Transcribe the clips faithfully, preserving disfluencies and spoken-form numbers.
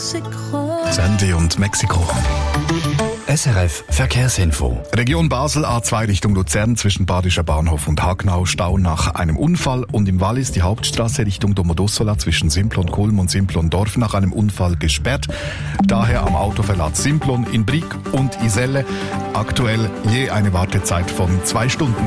Sandy und Mexiko. S R F Verkehrsinfo. Region Basel, A zwei Richtung Luzern zwischen Badischer Bahnhof und Hagnau, Stau nach einem Unfall. Und im Wallis die Hauptstraße Richtung Domodossola zwischen Simplon-Kulm und Simplon-Dorf nach einem Unfall gesperrt. Daher am Autoverlad Simplon in Brig und Iselle aktuell je eine Wartezeit von zwei Stunden.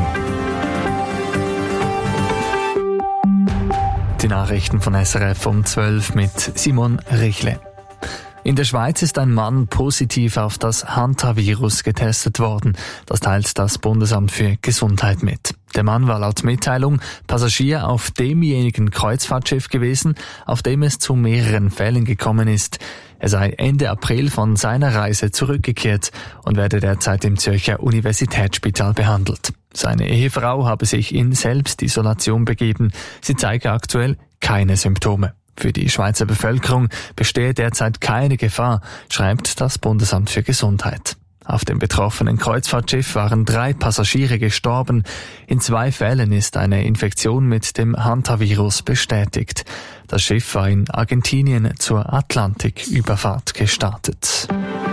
Die Nachrichten von S R F um zwölf mit Simon Richle. In der Schweiz ist ein Mann positiv auf das Hantavirus getestet worden. Das teilt das Bundesamt für Gesundheit mit. Der Mann war laut Mitteilung Passagier auf demjenigen Kreuzfahrtschiff gewesen, auf dem es zu mehreren Fällen gekommen ist. Er sei Ende April von seiner Reise zurückgekehrt und werde derzeit im Zürcher Universitätsspital behandelt. Seine Ehefrau habe sich in Selbstisolation begeben. Sie zeige aktuell keine Symptome. Für die Schweizer Bevölkerung bestehe derzeit keine Gefahr, schreibt das Bundesamt für Gesundheit. Auf dem betroffenen Kreuzfahrtschiff waren drei Passagiere gestorben. In zwei Fällen ist eine Infektion mit dem Hantavirus bestätigt. Das Schiff war in Argentinien zur Atlantiküberfahrt gestartet.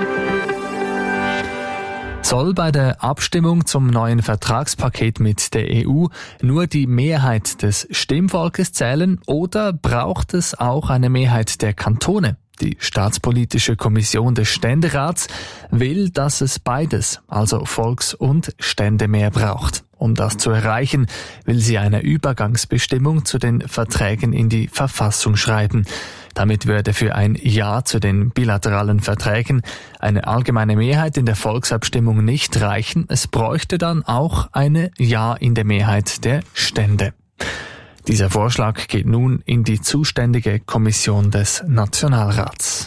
Soll bei der Abstimmung zum neuen Vertragspaket mit der E U nur die Mehrheit des Stimmvolkes zählen oder braucht es auch eine Mehrheit der Kantone? Die Staatspolitische Kommission des Ständerats will, dass es beides, also Volks- und Ständemehr braucht. Um das zu erreichen, will sie eine Übergangsbestimmung zu den Verträgen in die Verfassung schreiben. Damit würde für ein Ja zu den bilateralen Verträgen eine allgemeine Mehrheit in der Volksabstimmung nicht reichen. Es bräuchte dann auch eine Ja in der Mehrheit der Stände. Dieser Vorschlag geht nun in die zuständige Kommission des Nationalrats.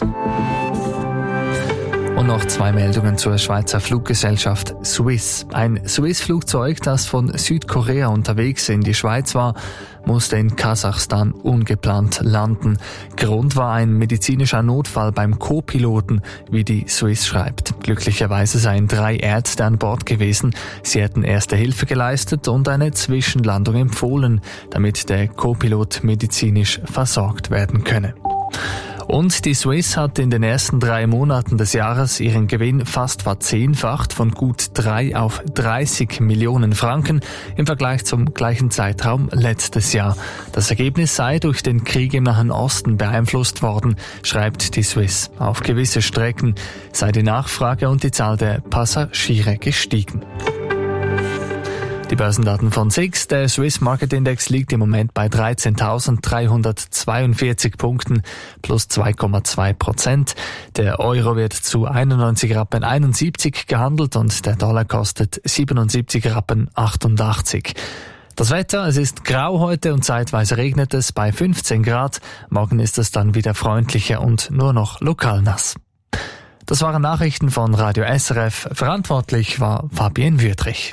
Und noch zwei Meldungen zur Schweizer Fluggesellschaft Swiss. Ein Swiss-Flugzeug, das von Südkorea unterwegs in die Schweiz war, musste in Kasachstan ungeplant landen. Grund war ein medizinischer Notfall beim Co-Piloten, wie die Swiss schreibt. Glücklicherweise seien drei Ärzte an Bord gewesen. Sie hätten erste Hilfe geleistet und eine Zwischenlandung empfohlen, damit der Co-Pilot medizinisch versorgt werden könne. Und die Swiss hat in den ersten drei Monaten des Jahres ihren Gewinn fast verzehnfacht von gut drei auf dreißig Millionen Franken im Vergleich zum gleichen Zeitraum letztes Jahr. Das Ergebnis sei durch den Krieg im Nahen Osten beeinflusst worden, schreibt die Swiss. Auf gewisse Strecken sei die Nachfrage und die Zahl der Passagiere gestiegen. Die Börsendaten von S I X. Der Swiss Market Index liegt im Moment bei dreizehntausenddreihundertzweiundvierzig Punkten, plus zwei Komma zwei Prozent. Der Euro wird zu einundneunzig Rappen einundsiebzig gehandelt und der Dollar kostet siebenundsiebzig Rappen achtundachtzig. Das Wetter, es ist grau heute und zeitweise regnet es bei fünfzehn Grad. Morgen ist es dann wieder freundlicher und nur noch lokal nass. Das waren Nachrichten von Radio S R F. Verantwortlich war Fabienne Wüthrich.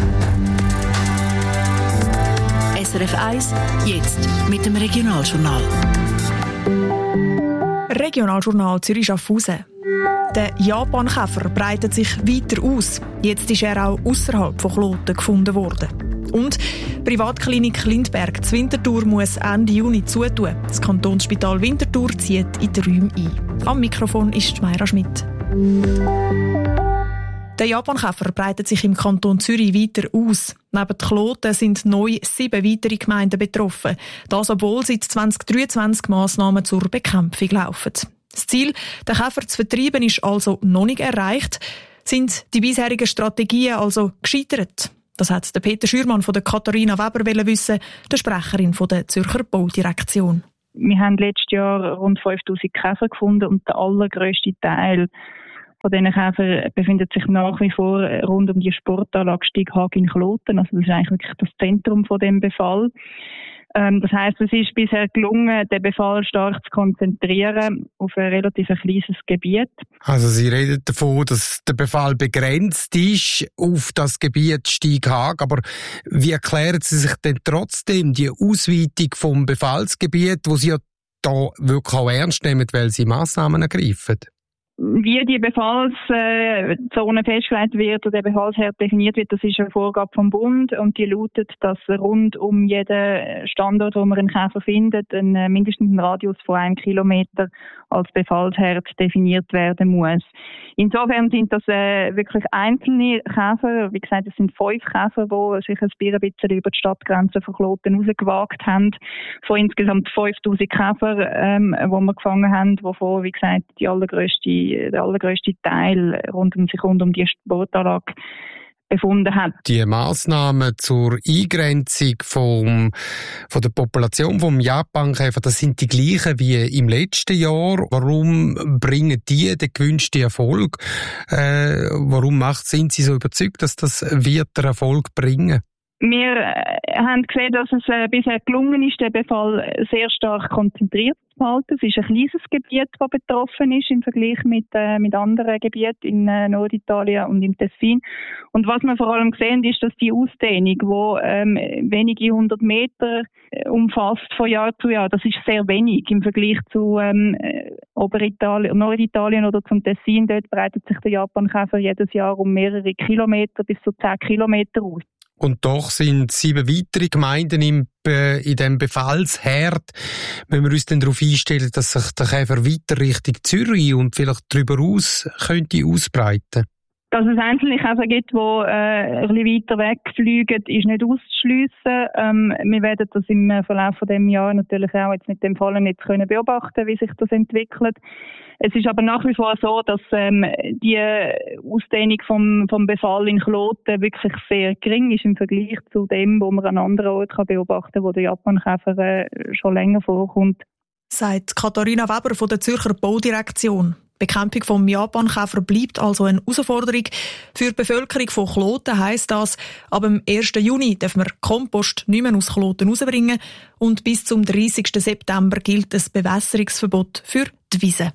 S R F eins, jetzt mit dem Regionaljournal. Regionaljournal Zürich-Schaffhausen. Der Japankäfer breitet sich weiter aus. Jetzt ist er auch außerhalb von Kloten gefunden worden. Und die Privatklinik Lindberg zu Winterthur muss Ende Juni zutun. Das Kantonsspital Winterthur zieht in die Räume ein. Am Mikrofon ist Mayra Schmidt. Der Japankäfer breitet sich im Kanton Zürich weiter aus. Neben Kloten sind neu sieben weitere Gemeinden betroffen. Das, obwohl seit zwanzig dreiundzwanzig Massnahmen zur Bekämpfung laufen. Das Ziel, den Käfer zu vertreiben, ist also noch nicht erreicht. Sind die bisherigen Strategien also gescheitert? Das hat der Peter Schürmann von der Katharina Weber wissen, der Sprecherin von der Zürcher Baudirektion. Wir haben letztes Jahr rund fünftausend Käfer gefunden und der allergrösste Teil von diesen Käfern befindet sich nach wie vor rund um die Sportanlage Stieghag in Kloten. Also das ist eigentlich wirklich das Zentrum von dem Befall. Ähm, das heisst, es ist bisher gelungen, den Befall stark zu konzentrieren auf ein relativ kleines Gebiet. Also Sie reden davon, dass der Befall begrenzt ist auf das Gebiet Stieghag. Aber wie erklären Sie sich denn trotzdem die Ausweitung vom Befallsgebiet, wo Sie ja da wirklich auch ernst nehmen, weil Sie Massnahmen ergreifen? Wie die Befallszone festgelegt wird oder der Befallsherd definiert wird, das ist eine Vorgabe vom Bund und die lautet, dass rund um jeden Standort, wo man einen Käfer findet, ein, mindestens ein Radius von einem Kilometer als Befallsherd definiert werden muss. Insofern sind das äh, wirklich einzelne Käfer. Wie gesagt, es sind fünf Käfer, die sich ein bisschen über die Stadtgrenzen von Kloten rausgewagt haben. Von insgesamt fünftausend Käfer, ähm, die wir gefangen haben, wovon, wie gesagt, die allergrößte der allergrößte Teil rund um sich rund um die Sportanlage befunden hat. Die Massnahmen zur Eingrenzung vom, von der Population vom Japankäfer, das sind die gleichen wie im letzten Jahr. Warum bringen die den gewünschten Erfolg? Äh, warum macht, sind Sie so überzeugt, dass das wird den Erfolg bringen? Wir äh, haben gesehen, dass es äh, bisher gelungen ist, den Befall sehr stark konzentriert zu halten. Es ist ein kleines Gebiet, das betroffen ist im Vergleich mit, äh, mit anderen Gebieten in äh, Norditalien und im Tessin. Und was wir vor allem sehen, ist, dass die Ausdehnung, die ähm, wenige hundert Meter äh, umfasst von Jahr zu Jahr, das ist sehr wenig im Vergleich zu ähm, Oberitalien, Norditalien oder zum Tessin. Dort breitet sich der Japankäfer jedes Jahr um mehrere Kilometer bis zu zehn Kilometer aus. Und doch sind sieben weitere Gemeinden im, äh, in diesem Befallsherd. Wenn wir uns dann darauf einstellen, dass sich der Käfer weiter Richtung Zürich und vielleicht darüber aus könnte ausbreiten? Dass es einzelne Käfer gibt, die äh, ein bisschen weiter wegfliegen, ist nicht auszuschliessen. Ähm, wir werden das im Verlauf von dem Jahr natürlich auch jetzt mit dem Fall nicht können beobachten, wie sich das entwickelt. Es ist aber nach wie vor so, dass ähm, die Ausdehnung vom, vom Befall in Kloten wirklich sehr gering ist im Vergleich zu dem, wo man an anderen Orten beobachten kann, wo der Japankäfer äh, schon länger vorkommt. Sagt Katharina Weber von der Zürcher Baudirektion. Die Bekämpfung vom Japankäfer bleibt also eine Herausforderung. Für die Bevölkerung von Kloten heisst das, ab dem ersten Juni dürfen wir Kompost nicht mehr aus Kloten rausbringen und bis zum dreißigsten September gilt ein Bewässerungsverbot für die Wiesen.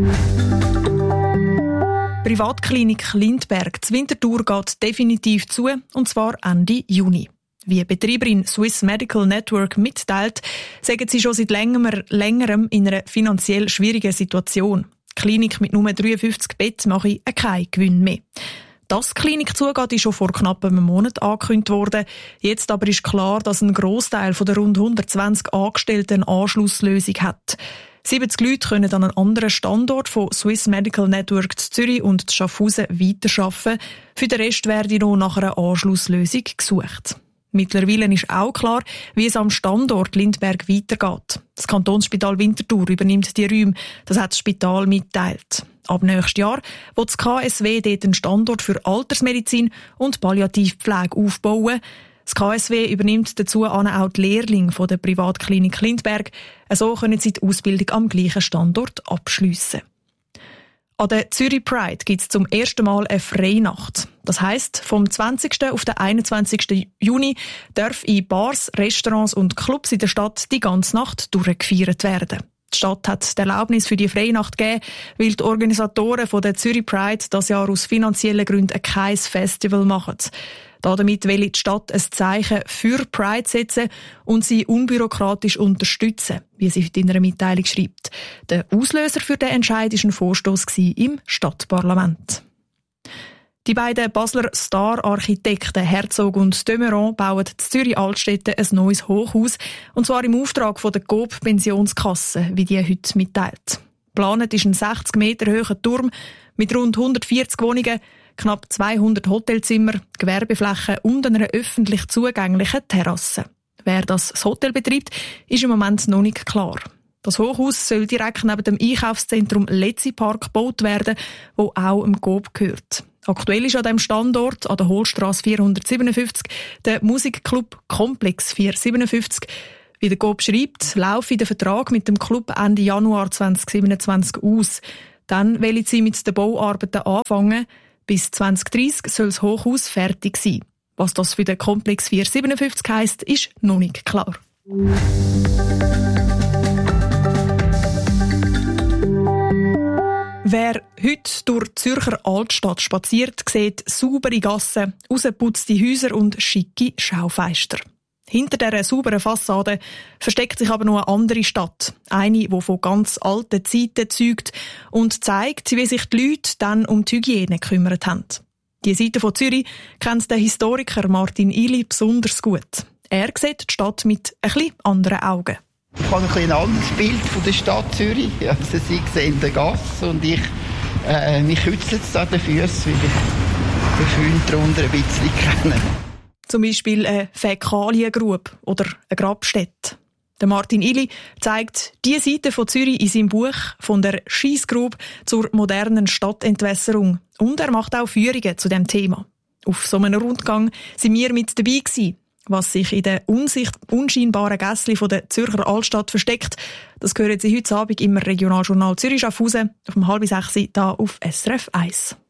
Privatklinik Lindberg zu Winterthur geht definitiv zu, und zwar Ende Juni. Wie die Betreiberin Swiss Medical Network mitteilt, sagen sie schon seit längerem, längerem in einer finanziell schwierigen Situation. Die Klinik mit nur dreiundfünfzig Betten mache keinen Gewinn mehr. Dass die Klinik zugeht, ist schon vor knapp einem Monat angekündigt worden. Jetzt aber ist klar, dass ein Grossteil der rund hundertzwanzig Angestellten eine Anschlusslösung hat. siebzig Leute können an einem anderen Standort von Swiss Medical Network zu Zürich und zu Schaffhausen weiterarbeiten. Für den Rest werde noch nach einer Anschlusslösung gesucht. Mittlerweile ist auch klar, wie es am Standort Lindberg weitergeht. Das Kantonsspital Winterthur übernimmt die Räume, das hat das Spital mitteilt. Ab nächstes Jahr will das K S W dort einen Standort für Altersmedizin und Palliativpflege aufbauen. Das K S W übernimmt dazu auch die Lehrlinge von der Privatklinik Lindberg. So können sie die Ausbildung am gleichen Standort abschliessen. An der Zürich Pride gibt es zum ersten Mal eine Freinacht. Das heisst, vom zwanzigsten auf den einundzwanzigsten Juni darf in Bars, Restaurants und Clubs in der Stadt die ganze Nacht durchgefeiert werden. Die Stadt hat die Erlaubnis für die Freinacht gegeben, weil die Organisatoren von der Zürich Pride das Jahr aus finanziellen Gründen kein Festival machen. Damit will die Stadt ein Zeichen für Pride setzen und sie unbürokratisch unterstützen, wie sie heute in einer Mitteilung schreibt. Der Auslöser für den Entscheid war ein Vorstoss im Stadtparlament. Die beiden Basler Star-Architekten Herzog und de Meuron bauen in Zürich-Altstetten ein neues Hochhaus, und zwar im Auftrag von der Coop Pensionskasse, wie die heute mitteilt. Geplant ist ein sechzig Meter hoher Turm mit rund hundertvierzig Wohnungen, knapp zweihundert Hotelzimmer, Gewerbeflächen und einer öffentlich zugänglichen Terrasse. Wer das Hotel betreibt, ist im Moment noch nicht klar. Das Hochhaus soll direkt neben dem Einkaufszentrum Letzi Park gebaut werden, wo auch dem Coop gehört. Aktuell ist an diesem Standort, an der Hohlstrasse vierhundertsiebenundfünfzig, der Musikclub Komplex vierhundertsiebenundfünfzig. Wie der Coop schreibt, laufe der Vertrag mit dem Club Ende Januar zweitausendsiebenundzwanzig aus. Dann wollen sie mit den Bauarbeiten anfangen. Bis zwanzig dreissig soll das Hochhaus fertig sein. Was das für den Komplex vierhundertsiebenundfünfzig heisst, ist noch nicht klar. Wer heute durch die Zürcher Altstadt spaziert, sieht saubere Gassen, rausgeputzte Häuser und schicke Schaufenster. Hinter dieser sauberen Fassade versteckt sich aber noch eine andere Stadt. Eine, die von ganz alten Zeiten zeugt und zeigt, wie sich die Leute dann um die Hygiene gekümmert haben. Die Seite von Zürich kennt der Historiker Martin Ili besonders gut. Er sieht die Stadt mit ein bisschen anderen Augen. Ich habe ein, bisschen ein anderes Bild von der Stadt Zürich. Also sie sehen die Gasse und ich äh, mich kützelt es an den Füßen, weil ich den Föhn darunter ein bisschen kenne. Zum Beispiel eine Fäkaliengrube oder eine Grabstätte. Der Martin Ili zeigt die Seite von Zürich in seinem Buch «Von der Schiessgrube zur modernen Stadtentwässerung». Und er macht auch Führungen zu dem Thema. Auf so einem Rundgang sind wir mit dabei gewesen. Was sich in den unsicht- unscheinbaren Gässchen von der Zürcher Altstadt versteckt, das hören Sie heute Abend im Regionaljournal Zürich-Schaffhausen auf um halb sechs hier auf S R F eins.